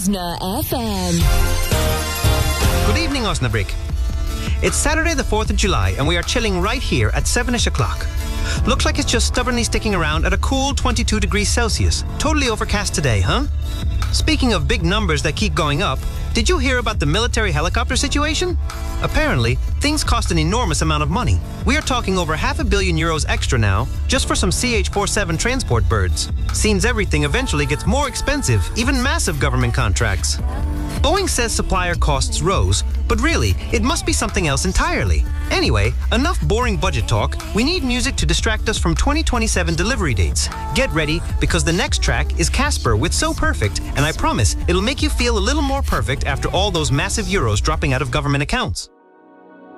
Osna FM. Good evening, Osnabrück. It's Saturday the 4th of July and we are chilling right here at 7ish o'clock. Looks like it's just stubbornly sticking around at a cool 22 degrees Celsius. Totally overcast today, huh? Speaking of big numbers that keep going up, did you hear about the military helicopter situation? Apparently, things cost an enormous amount of money. We are talking over €500 million extra now, just for some CH-47 transport birds. Seems everything eventually gets more expensive, even massive government contracts. Boeing says supplier costs rose, but really, it must be something else entirely. Anyway, enough boring budget talk. We need music to distract us from 2027 delivery dates. Get ready, because the next track is Casper with So Perfect, and I promise it'll make you feel a little more perfect after all those massive euros dropping out of government accounts.